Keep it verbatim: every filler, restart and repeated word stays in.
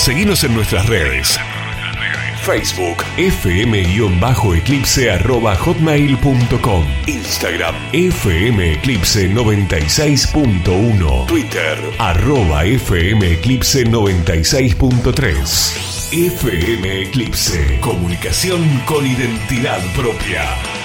Seguinos en nuestras redes. Facebook, fm-eclipse arroba hotmail punto com. Instagram, fmeclipse noventa y seis punto uno. Twitter, arroba fmeclipse noventa y seis punto tres. F M Eclipse, comunicación con identidad propia.